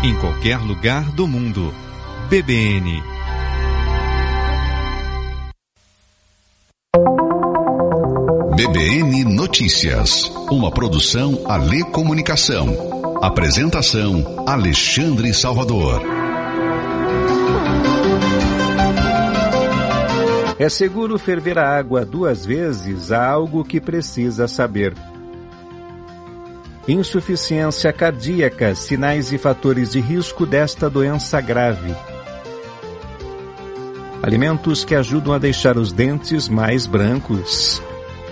em qualquer lugar do mundo. BBN. BBN Notícias, uma produção Alê Comunicação. Apresentação Alexandre Salvador. É seguro ferver a água 2 vezes? Há algo que precisa saber. Insuficiência cardíaca, sinais e fatores de risco desta doença grave. Alimentos que ajudam a deixar os dentes mais brancos.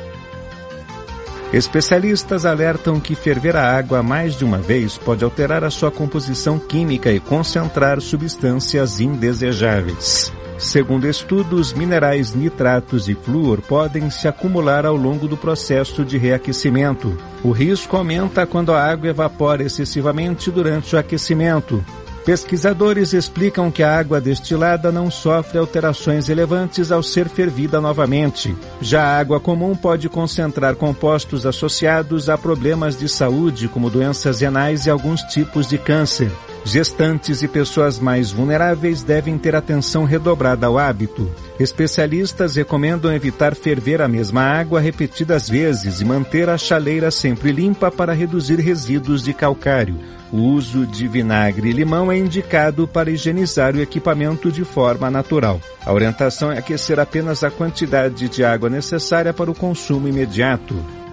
Especialistas alertam que ferver a água mais de uma vez pode alterar a sua composição química e concentrar substâncias indesejáveis. Segundo estudos, minerais, nitratos e flúor podem se acumular ao longo do processo de reaquecimento. O risco aumenta quando a água evapora excessivamente durante o aquecimento. Pesquisadores explicam que a água destilada não sofre alterações relevantes ao ser fervida novamente. Já a água comum pode concentrar compostos associados a problemas de saúde, como doenças renais e alguns tipos de câncer. Gestantes e pessoas mais vulneráveis devem ter atenção redobrada ao hábito. Especialistas recomendam evitar ferver a mesma água repetidas vezes e manter a chaleira sempre limpa para reduzir resíduos de calcário. O uso de vinagre e limão é indicado para higienizar o equipamento de forma natural. A orientação é aquecer apenas a quantidade de água necessária para o consumo imediato.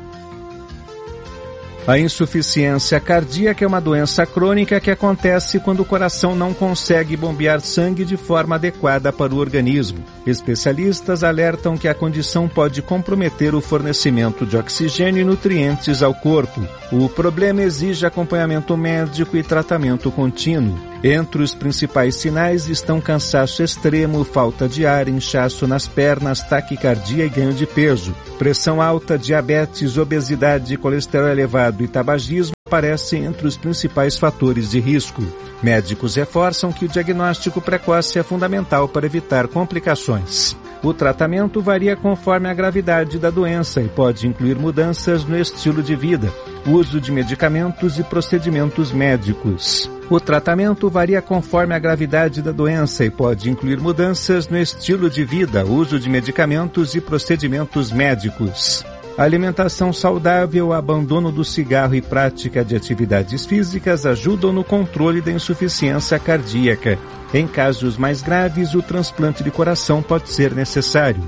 A insuficiência cardíaca é uma doença crônica que acontece quando o coração não consegue bombear sangue de forma adequada para o organismo. Especialistas alertam que a condição pode comprometer o fornecimento de oxigênio e nutrientes ao corpo. O problema exige acompanhamento médico e tratamento contínuo. Entre os principais sinais estão cansaço extremo, falta de ar, inchaço nas pernas, taquicardia e ganho de peso. Pressão alta, diabetes, obesidade, colesterol elevado e tabagismo aparecem entre os principais fatores de risco. Médicos reforçam que o diagnóstico precoce é fundamental para evitar complicações. O tratamento varia conforme a gravidade da doença e pode incluir mudanças no estilo de vida, uso de medicamentos e procedimentos médicos. O tratamento varia conforme a gravidade da doença e pode incluir mudanças no estilo de vida, uso de medicamentos e procedimentos médicos. Alimentação saudável, abandono do cigarro e prática de atividades físicas ajudam no controle da insuficiência cardíaca. Em casos mais graves, o transplante de coração pode ser necessário.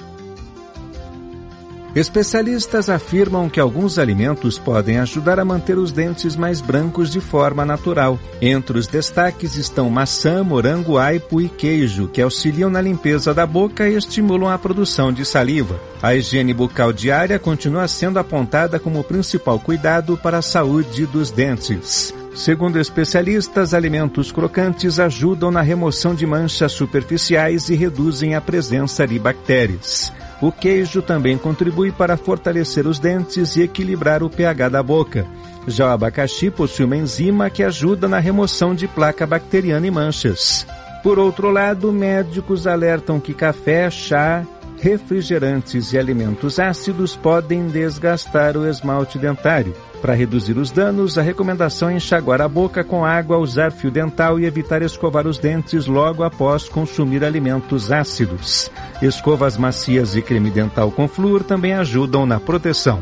Especialistas afirmam que alguns alimentos podem ajudar a manter os dentes mais brancos de forma natural. Entre os destaques estão maçã, morango, aipo e queijo, que auxiliam na limpeza da boca e estimulam a produção de saliva. A higiene bucal diária continua sendo apontada como o principal cuidado para a saúde dos dentes. Segundo especialistas, alimentos crocantes ajudam na remoção de manchas superficiais e reduzem a presença de bactérias. O queijo também contribui para fortalecer os dentes e equilibrar o pH da boca. Já o abacaxi possui uma enzima que ajuda na remoção de placa bacteriana e manchas. Por outro lado, médicos alertam que café, chá, refrigerantes e alimentos ácidos podem desgastar o esmalte dentário. Para reduzir os danos, a recomendação é enxaguar a boca com água, usar fio dental e evitar escovar os dentes logo após consumir alimentos ácidos. Escovas macias e creme dental com flúor também ajudam na proteção.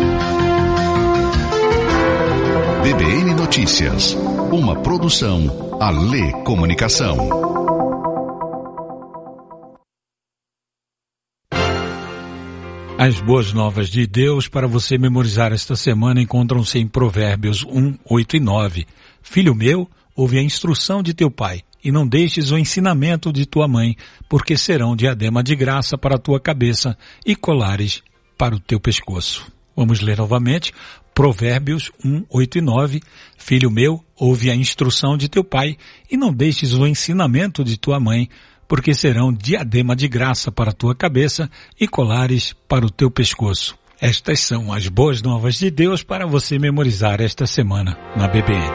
BBN Notícias, uma produção Alê Comunicação. As boas novas de Deus para você memorizar esta semana encontram-se em Provérbios 1, 8 e 9. Filho meu, ouve a instrução de teu pai, e não deixes o ensinamento de tua mãe, porque serão diadema de graça para a tua cabeça e colares para o teu pescoço. Vamos ler novamente. Provérbios 1, 8 e 9. Filho meu, ouve a instrução de teu pai, e não deixes o ensinamento de tua mãe, porque serão diadema de graça para a tua cabeça e colares para o teu pescoço. Estas são as boas novas de Deus para você memorizar esta semana na BBN.